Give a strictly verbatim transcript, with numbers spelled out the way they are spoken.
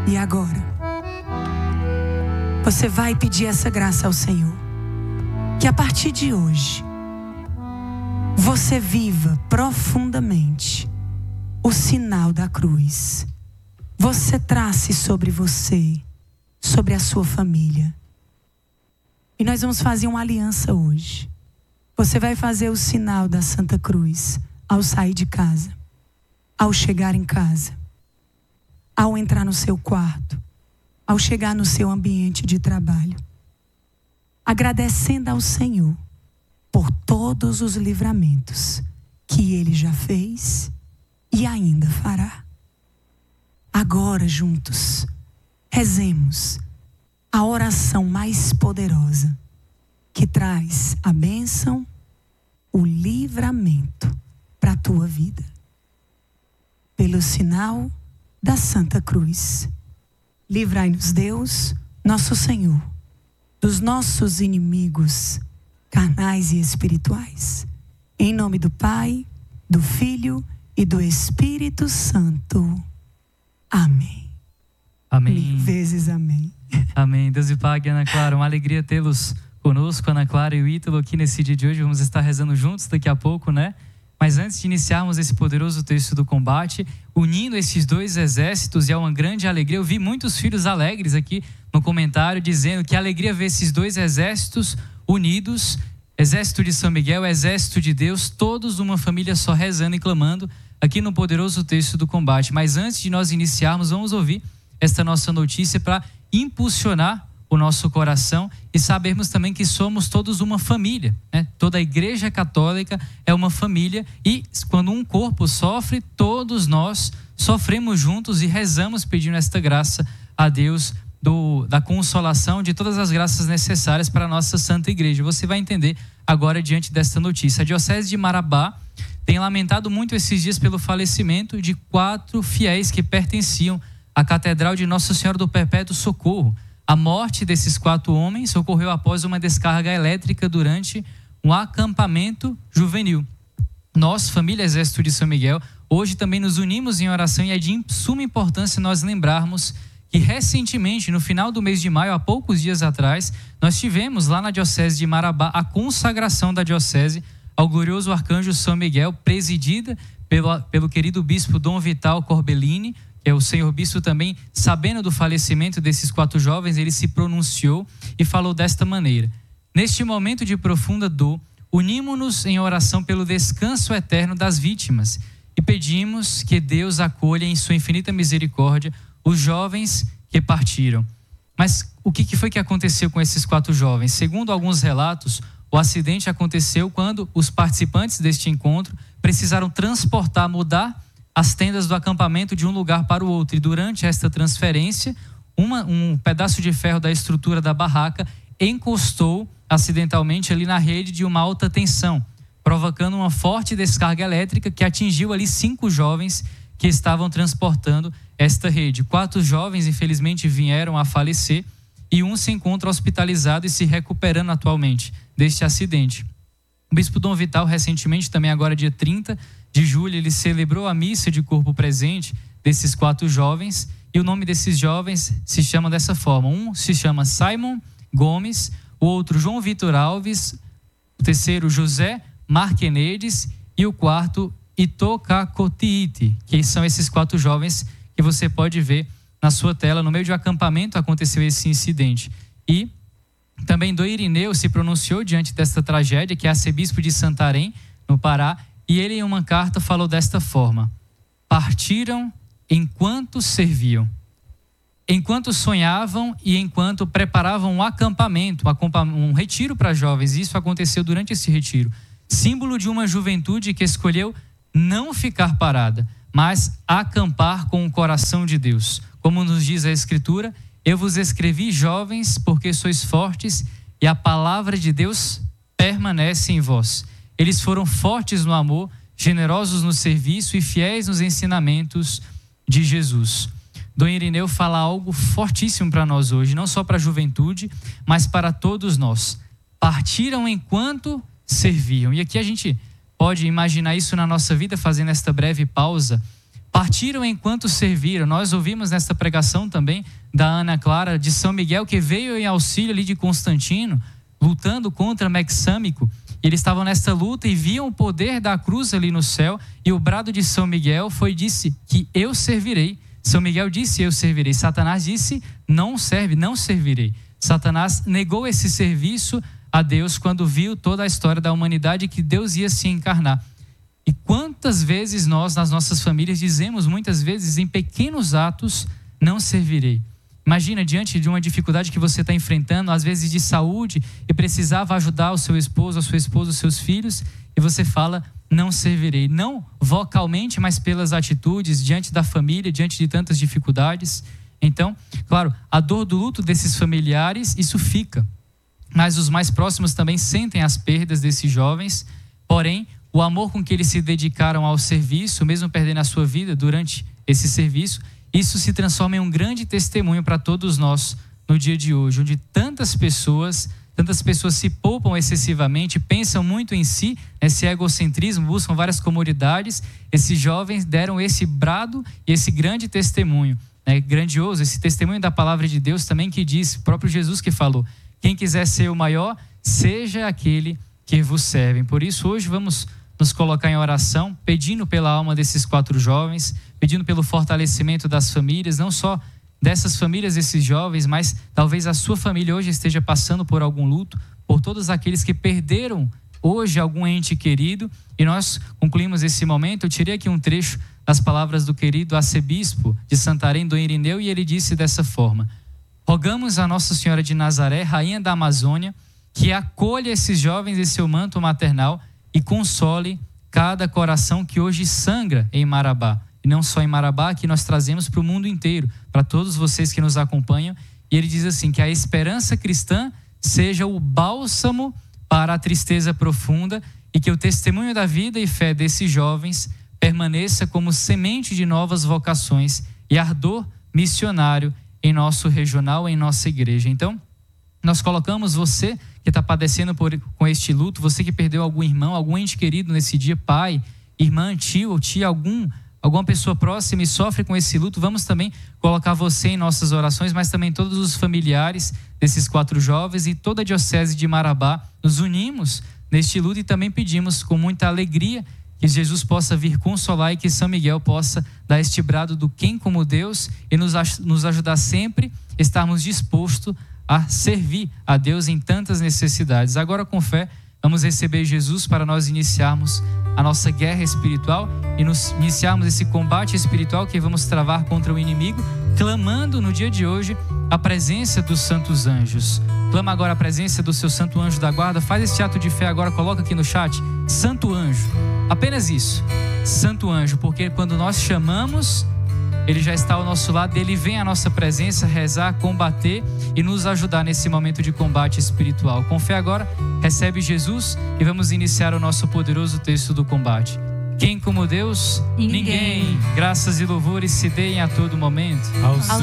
E agora, você vai pedir essa graça ao Senhor. Que a partir de hoje, você viva profundamente o sinal da cruz. Você trace sobre você, sobre a sua família. E nós vamos fazer uma aliança hoje. Você vai fazer o sinal da Santa Cruz ao sair de casa, ao chegar em casa, ao entrar no seu quarto, ao chegar no seu ambiente de trabalho. Agradecendo ao Senhor por todos os livramentos que Ele já fez e ainda fará. Agora, juntos, rezemos a oração mais poderosa que traz a bênção, o livramento para a tua vida. Pelo sinal da Santa Cruz, livrai-nos Deus, nosso Senhor, dos nossos inimigos carnais e espirituais. Em nome do Pai, do Filho e do Espírito Santo. Amém. Amém. Mil vezes amém. Amém. Deus lhe pague, Ana Clara. Uma alegria tê-los conosco, Ana Clara e o Ítalo, aqui nesse dia de hoje. Vamos estar rezando juntos daqui a pouco, né? Mas antes de iniciarmos esse poderoso texto do combate, unindo esses dois exércitos, e é uma grande alegria. Eu vi muitos filhos alegres aqui no comentário, dizendo que alegria ver esses dois exércitos unidos, exército de São Miguel, exército de Deus, todos uma família só, rezando e clamando aqui no poderoso texto do combate. Mas antes de nós iniciarmos, vamos ouvir esta nossa notícia para impulsionar o nosso coração e sabermos também que somos todos uma família, né? Toda a Igreja Católica é uma família, e quando um corpo sofre, todos nós sofremos juntos e rezamos pedindo esta graça a Deus do, da consolação, de todas as graças necessárias para a nossa Santa Igreja. Você vai entender agora diante desta notícia. A Diocese de Marabá tem lamentado muito esses dias pelo falecimento de quatro fiéis que pertenciam à Catedral de Nossa Senhora do Perpétuo Socorro. A morte desses quatro homens ocorreu após uma descarga elétrica durante um acampamento juvenil. Nós, família Exército de São Miguel, hoje também nos unimos em oração, e é de suma importância nós lembrarmos que recentemente, no final do mês de maio, há poucos dias atrás, nós tivemos lá na Diocese de Marabá a consagração da Diocese ao glorioso Arcanjo São Miguel, presidida pelo, pelo querido Bispo Dom Vital Corbellini, que é o senhor bispo também. Sabendo do falecimento desses quatro jovens, ele se pronunciou e falou desta maneira: neste momento de profunda dor, unimo-nos em oração pelo descanso eterno das vítimas e pedimos que Deus acolha em sua infinita misericórdia os jovens que partiram. Mas o que foi que aconteceu com esses quatro jovens? Segundo alguns relatos, o acidente aconteceu quando os participantes deste encontro precisaram transportar, mudar as tendas do acampamento de um lugar para o outro, e durante esta transferência, uma, um pedaço de ferro da estrutura da barraca encostou acidentalmente ali na rede de uma alta tensão, provocando uma forte descarga elétrica que atingiu ali cinco jovens que estavam transportando esta rede. Quatro jovens, infelizmente, vieram a falecer, e um se encontra hospitalizado e se recuperando atualmente deste acidente. O Bispo Dom Vital, recentemente, também agora dia trinta de julho, ele celebrou a missa de corpo presente desses quatro jovens, e o nome desses jovens se chama dessa forma: um se chama Simon Gomes, o outro João Vitor Alves, o terceiro José Marquenedes e o quarto Itocacotiite, que são esses quatro jovens que você pode ver na sua tela. No meio de um acampamento aconteceu esse incidente. E também Dom Irineu se pronunciou diante desta tragédia, que é arcebispo de Santarém, no Pará, e ele em uma carta falou desta forma: partiram enquanto serviam, enquanto sonhavam e enquanto preparavam um acampamento, um retiro para jovens. Isso aconteceu durante esse retiro, símbolo de uma juventude que escolheu não ficar parada, mas acampar com o coração de Deus. Como nos diz a Escritura: eu vos escrevi, jovens, porque sois fortes e a palavra de Deus permanece em vós. Eles foram fortes no amor, generosos no serviço e fiéis nos ensinamentos de Jesus. Dom Irineu fala algo fortíssimo para nós hoje, não só para a juventude, mas para todos nós. Partiram enquanto serviam. E aqui a gente pode imaginar isso na nossa vida, fazendo esta breve pausa. partiram enquanto serviram. Nós ouvimos nesta pregação também da Ana Clara de São Miguel, que veio em auxílio ali de Constantino, lutando contra Mexâmico. E eles estavam nesta luta e viam o poder da cruz ali no céu. E o brado de São Miguel foi, disse que eu servirei. São Miguel disse eu servirei. Satanás disse não serve, não servirei. Satanás negou esse serviço a Deus quando viu toda a história da humanidade, que Deus ia se encarnar. E quantas vezes nós, nas nossas famílias, dizemos muitas vezes em pequenos atos, não servirei. Imagina, diante de uma dificuldade que você está enfrentando, às vezes de saúde, e precisava ajudar o seu esposo, a sua esposa, os seus filhos, e você fala, não servirei. Não vocalmente, mas pelas atitudes, diante da família, diante de tantas dificuldades. Então, claro, a dor do luto desses familiares, isso fica. Mas os mais próximos também sentem as perdas desses jovens, porém, o amor com que eles se dedicaram ao serviço, mesmo perdendo a sua vida durante esse serviço, isso se transforma em um grande testemunho para todos nós no dia de hoje, onde tantas pessoas, tantas pessoas se poupam excessivamente, pensam muito em si, esse egocentrismo, buscam várias comodidades. Esses jovens deram esse brado e esse grande testemunho, né? Grandioso, esse testemunho da palavra de Deus também, que diz, o próprio Jesus que falou, quem quiser ser o maior, seja aquele que vos serve. Por isso hoje vamos nos colocar em oração, pedindo pela alma desses quatro jovens, pedindo pelo fortalecimento das famílias, não só dessas famílias, desses jovens, mas talvez a sua família hoje esteja passando por algum luto, por todos aqueles que perderam hoje algum ente querido. E nós concluímos esse momento. Eu tirei aqui um trecho das palavras do querido arcebispo de Santarém, Dom Irineu, e ele disse dessa forma: rogamos a Nossa Senhora de Nazaré, rainha da Amazônia, que acolha esses jovens em seu manto maternal e console cada coração que hoje sangra em Marabá. E não só em Marabá, que nós trazemos para o mundo inteiro, para todos vocês que nos acompanham. E ele diz assim, que a esperança cristã seja o bálsamo para a tristeza profunda e que o testemunho da vida e fé desses jovens permaneça como semente de novas vocações e ardor missionário em nosso regional, em nossa igreja. Então, nós colocamos você que está padecendo por, com este luto, você que perdeu algum irmão, algum ente querido nesse dia, pai, irmã, tio ou tia, algum, alguma pessoa próxima e sofre com esse luto, vamos também colocar você em nossas orações, mas também todos os familiares desses quatro jovens e toda a diocese de Marabá. Nos unimos neste luto e também pedimos com muita alegria que Jesus possa vir consolar e que São Miguel possa dar este brado do quem como Deus e nos, nos ajudar sempre a estarmos dispostos a servir a Deus em tantas necessidades. Agora, com fé, vamos receber Jesus para nós iniciarmos a nossa guerra espiritual e nos iniciarmos esse combate espiritual que vamos travar contra o inimigo, clamando no dia de hoje a presença dos santos anjos. Clama agora a presença do seu santo anjo da guarda. Faz esse ato de fé agora, coloca aqui no chat, santo anjo. Apenas isso, santo anjo, porque quando nós chamamos, ele já está ao nosso lado, ele vem à nossa presença rezar, combater e nos ajudar nesse momento de combate espiritual. Com fé agora, recebe Jesus e vamos iniciar o nosso poderoso texto do combate. Quem como Deus? Ninguém. Ninguém. Graças e louvores se deem a todo momento. Aos